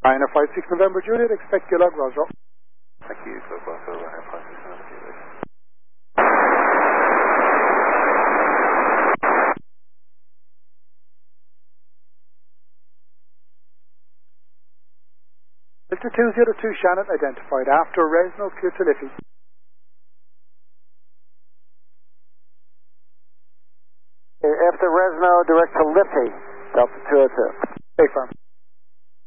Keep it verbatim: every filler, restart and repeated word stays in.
Niner five six November Juliet, expect you log Roger. Thank you for both over Niner five six November Juliet. Delta two zero two Shannon identified after Resno, clear to Liffey. After Resno, direct to Liffey, Delta two oh two. Stay firm.